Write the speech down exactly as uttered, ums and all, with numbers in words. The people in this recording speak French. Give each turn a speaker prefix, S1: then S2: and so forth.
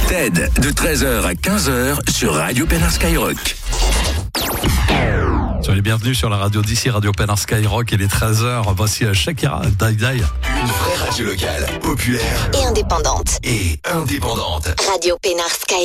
S1: Ted, de treize heures à quinze heures sur Radio Pénard Skyrock.
S2: Soyez les bienvenus sur la radio d'ici, Radio Pénard Skyrock. Il est treize heures. Voici Shakira, Die Die.
S1: Une vraie radio locale, populaire
S3: et indépendante.
S1: Et indépendante.
S3: Radio Pénard Skyrock.